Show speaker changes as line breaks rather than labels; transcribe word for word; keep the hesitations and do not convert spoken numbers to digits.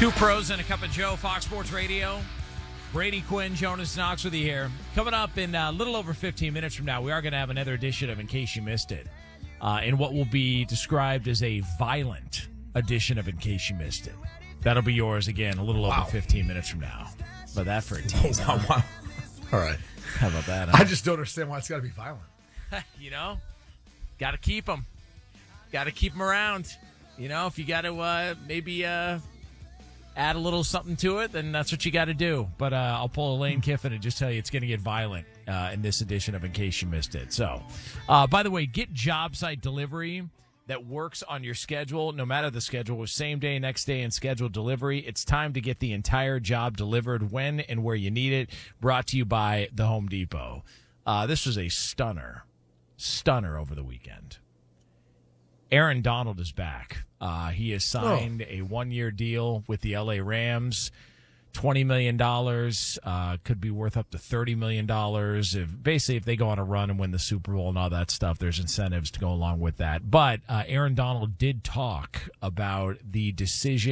Two pros and a cup of Joe, Fox Sports Radio. Brady Quinn, Jonas Knox with you here. Coming up in a little over fifteen minutes from now, we are going to have another edition of In Case You Missed It, uh, in what will be described as a violent edition of In Case You Missed It. That'll be yours again a little
Wow.
over fifteen minutes from now. But that for a tease.
Oh, wow, wow. All right.
How about that? Huh?
I just don't understand why it's got to be violent.
You know, got to keep them. Got to keep them around. You know, if you got to uh, maybe uh, add a little something to it, then that's what you got to do. But uh, I'll pull a Lane Kiffin and just tell you it's going to get violent uh, in this edition of In Case You Missed It. So, uh, by the way, get job site delivery that works on your schedule, no matter the schedule, with same day, next day, and scheduled delivery. It's time to get the entire job delivered when and where you need it. Brought to you by the Home Depot. Uh, this was a stunner, stunner over the weekend. Aaron Donald is back. Uh, he has signed oh. a one-year deal with the L A Rams. twenty million dollars, uh, could be worth up to thirty million dollars. If, basically, if they go on a run and win the Super Bowl and all that stuff, there's incentives to go along with that. But uh, Aaron Donald did talk about the decision